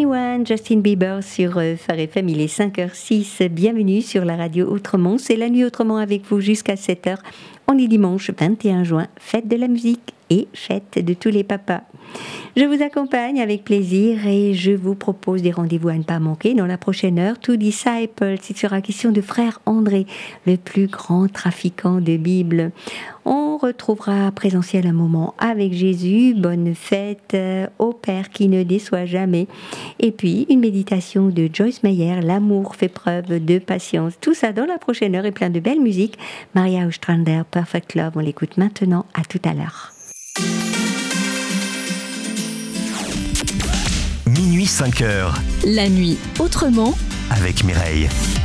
21, Justin Bieber sur Phare FM, il est 5h06. Bienvenue sur la radio Autrement. C'est la nuit Autrement avec vous jusqu'à 7h. On est dimanche 21 juin, fête de la musique et fête de tous les papas. Je vous accompagne avec plaisir et je vous propose des rendez-vous à ne pas manquer dans la prochaine heure. To Disciples, il sera question de frère André, le plus grand trafiquant de Bible. On retrouvera Présentiel un moment avec Jésus, bonne fête au Père qui ne déçoit jamais. Et puis une méditation de Joyce Meyer, l'amour fait preuve de patience. Tout ça dans la prochaine heure et plein de belle musique. Maria Ostrander, Perfect Love, on l'écoute maintenant, à tout à l'heure. Minuit 5h. La nuit autrement avec Mireille.